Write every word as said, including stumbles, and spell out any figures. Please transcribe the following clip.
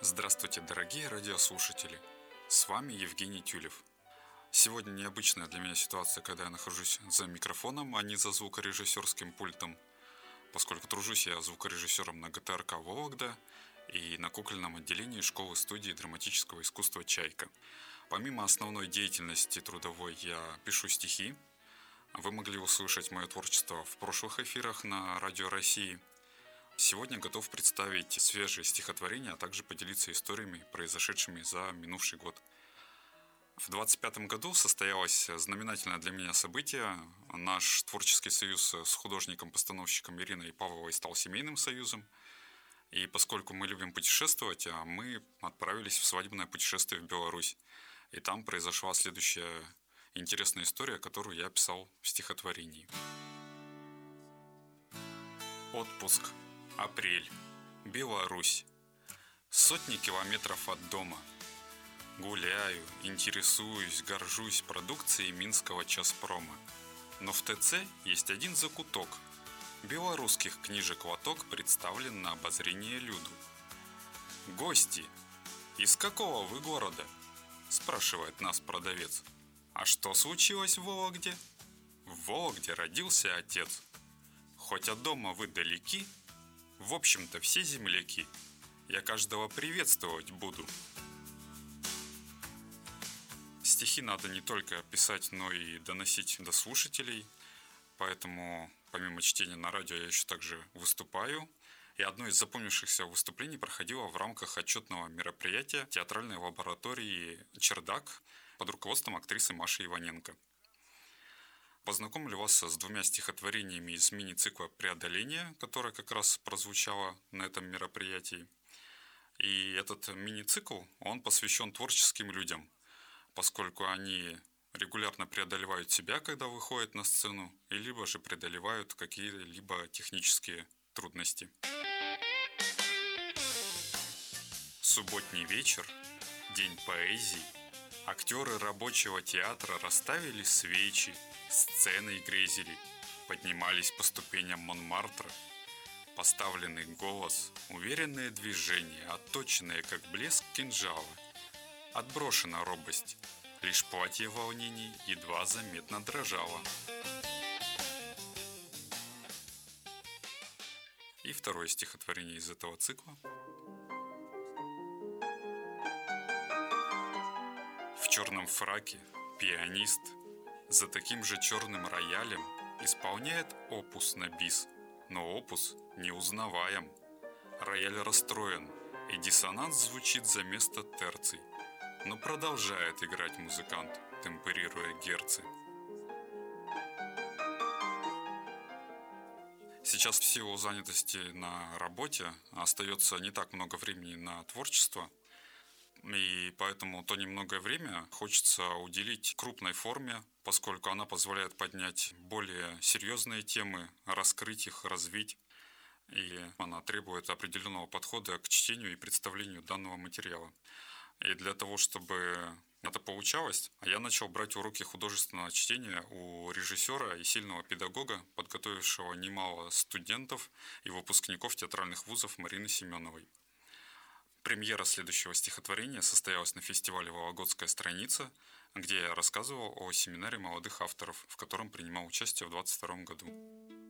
Здравствуйте, дорогие радиослушатели! С вами Евгений Тюлев. Сегодня необычная для меня ситуация, когда я нахожусь за микрофоном, а не за звукорежиссерским пультом, поскольку тружусь я звукорежиссером на гэ тэ эр ка Вологда и на кукольном отделении школы-студии драматического искусства «Чайка». Помимо основной деятельности трудовой, я пишу стихи. Вы могли услышать мое творчество в прошлых эфирах на Радио России. Сегодня готов представить свежие стихотворения, а также поделиться историями, произошедшими за минувший год. В двадцать пятом году состоялось знаменательное для меня событие. Наш творческий союз с художником-постановщиком Ириной Павловой стал семейным союзом. И поскольку мы любим путешествовать, мы отправились в свадебное путешествие в Беларусь. И там произошла следующая интересная история, которую я описал в стихотворении. Отпуск. Апрель. Беларусь. Сотни километров от дома. Гуляю, интересуюсь, горжусь продукцией Минского Часпрома. Но в тэ цэ есть один закуток. Белорусских книжек лоток представлен на обозрение люду. «Гости, из какого вы города?» – спрашивает нас продавец. «А что случилось в Вологде?» «В Вологде родился отец. Хоть от дома вы далеки, в общем-то все земляки. Я каждого приветствовать буду». Стихи надо не только писать, но и доносить до слушателей. Поэтому, помимо чтения на радио, я еще также выступаю. И одно из запомнившихся выступлений проходило в рамках отчетного мероприятия театральной лаборатории «Чердак» под руководством актрисы Маши Иваненко. Познакомлю вас с двумя стихотворениями из мини-цикла «Преодоление», которое как раз прозвучало на этом мероприятии. И этот мини-цикл, он посвящен творческим людям, поскольку они регулярно преодолевают себя, когда выходят на сцену, и либо же преодолевают какие-либо технические трудности. Субботний вечер, день поэзии. Актеры рабочего театра расставили свечи, сценой грезили, поднимались по ступеням Монмартра. Поставленный голос, уверенные движения, отточенные как блеск кинжала. Отброшена робость, лишь платье волнений едва заметно дрожало. И второе стихотворение из этого цикла. В черном фраке пианист за таким же черным роялем исполняет опус на бис, но опус неузнаваем. Рояль расстроен, и диссонанс звучит за место терций, но продолжает играть музыкант, темперируя герцы. Сейчас в силу занятости на работе остается не так много времени на творчество, и поэтому то немногое время хочется уделить крупной форме, поскольку она позволяет поднять более серьезные темы, раскрыть их, развить, и она требует определенного подхода к чтению и представлению данного материала. И для того, чтобы это получалось, я начал брать уроки художественного чтения у режиссера и сильного педагога, подготовившего немало студентов и выпускников театральных вузов Марины Семеновой. Премьера следующего стихотворения состоялась на фестивале «Вологодская страница», где я рассказывал о семинаре молодых авторов, в котором принимал участие в двадцать втором году.